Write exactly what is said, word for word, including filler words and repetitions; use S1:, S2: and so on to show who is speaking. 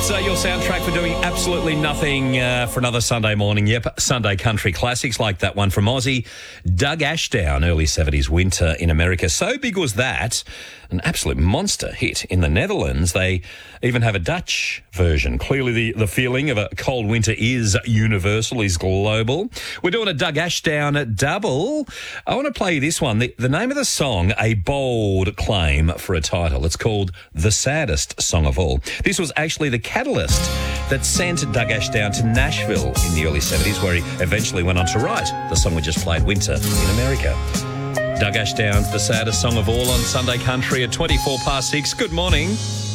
S1: It's uh, your soundtrack for doing absolutely nothing uh, for another Sunday morning. Yep, Sunday country classics like that one from Aussie, Doug Ashdown, early seventies Winter in America. So big was that, an absolute monster hit in the Netherlands. They even have a Dutch version. Clearly the, the feeling of a cold winter is universal, is global. We're doing a Doug Ashdown double. I want to play you this one. The, the name of the song, a bold claim for a title. It's called The Saddest Song of All. This was actually the catalyst that sent Doug Ashdown to Nashville in the early seventies, where he eventually went on to write the song we just played, Winter in America. Doug Ashdown's The Saddest Song of All on Sunday Country at twenty-four past six. Good morning.